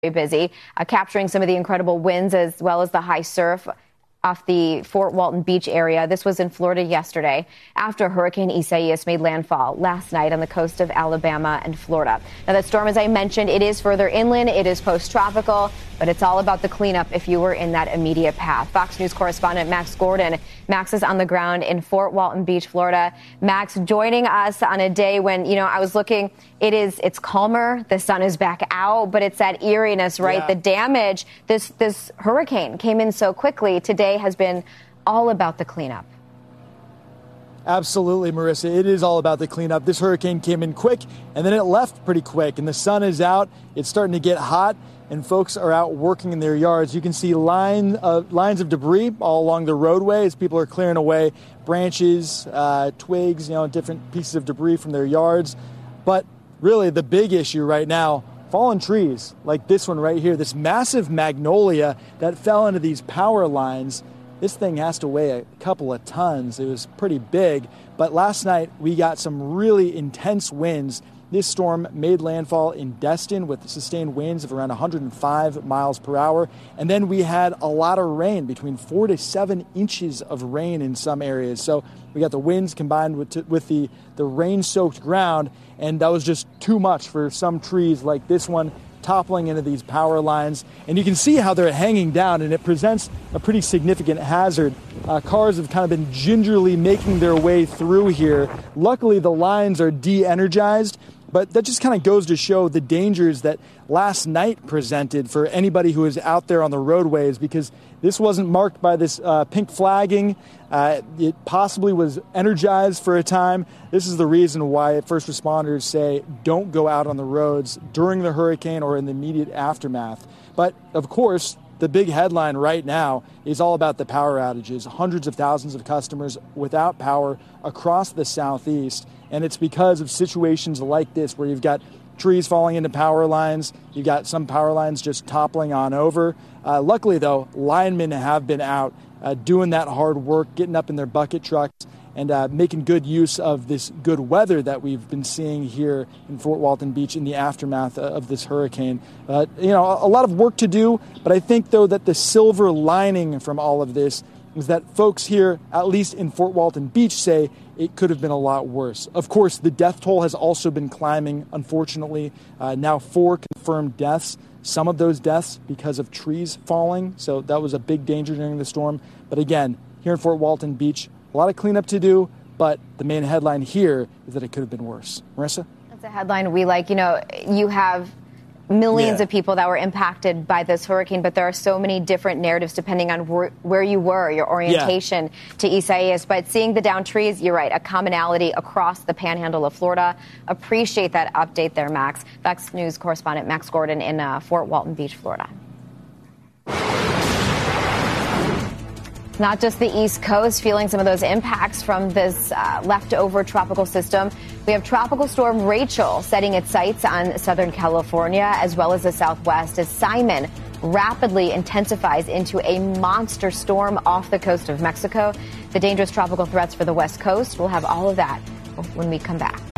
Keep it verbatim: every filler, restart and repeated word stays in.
very busy, uh, capturing some of the incredible winds as well as the high surf off the Fort Walton Beach area. This was in Florida yesterday after Hurricane Isaias made landfall last night on the coast of Alabama and Florida. Now, that storm, as I mentioned, it is further inland. It is post-tropical, but it's all about the cleanup if you were in that immediate path. Fox News correspondent Max Gordon. Max is on the ground in Fort Walton Beach, Florida. Max, joining us on a day when, you know, I was looking, it is, it's calmer. The sun is back out, but it's that eeriness, right? Yeah. The damage, this, this hurricane came in so quickly. Today has been all about the cleanup. Absolutely, Marissa. It is all about the cleanup. This hurricane came in quick, and then it left pretty quick, and the sun is out. It's starting to get hot, and folks are out working in their yards. You can see line, uh, lines of debris all along the roadway as people are clearing away branches, uh, twigs, you know, different pieces of debris from their yards. But really, the big issue right now, fallen trees like this one right here, this massive magnolia that fell into these power lines. This thing has to weigh a couple of tons. It was pretty big. But last night, we got some really intense winds. This storm made landfall in Destin with sustained winds of around one hundred five miles per hour. And then we had a lot of rain, between four to seven inches of rain in some areas. So we got the winds combined with, with the, the rain-soaked ground. And that was just too much for some trees like this one, toppling into these power lines. And you can see how they're hanging down, and it presents a pretty significant hazard. Uh, cars have kind of been gingerly making their way through here. Luckily, the lines are de-energized, but that just kind of goes to show the dangers that last night presented for anybody who is out there on the roadways, because this wasn't marked by this uh, pink flagging. Uh, it possibly was energized for a time. This is the reason why first responders say don't go out on the roads during the hurricane or in the immediate aftermath. But, of course, the big headline right now is all about the power outages. Hundreds of thousands of customers without power across the Southeast. And it's because of situations like this where you've got trees falling into power lines. You've got some power lines just toppling on over. Uh, luckily, though, linemen have been out uh, doing that hard work, getting up in their bucket trucks and uh, making good use of this good weather that we've been seeing here in Fort Walton Beach in the aftermath of this hurricane. Uh, you know, a lot of work to do, but I think, though, that the silver lining from all of this is that folks here, at least in Fort Walton Beach, say it could have been a lot worse. Of course, the death toll has also been climbing, unfortunately. Uh, now four confirmed deaths. Some of those deaths because of trees falling, so that was a big danger during the storm. But again, here in Fort Walton Beach, a lot of cleanup to do, but the main headline here is that it could have been worse. Marissa? That's a headline we like. You know, you have millions yeah. of people that were impacted by this hurricane, but there are so many different narratives depending on where, where you were, your orientation yeah. to Isaias. But seeing the downed trees, you're right, a commonality across the panhandle of Florida. Appreciate that update there, Max. Fox News correspondent Max Gordon in uh, Fort Walton Beach, Florida. Not just the East Coast feeling some of those impacts from this uh, leftover tropical system. We have Tropical Storm Rachel setting its sights on Southern California as well as the Southwest as Simon rapidly intensifies into a monster storm off the coast of Mexico. The dangerous tropical threats for the West Coast. We'll have all of that when we come back.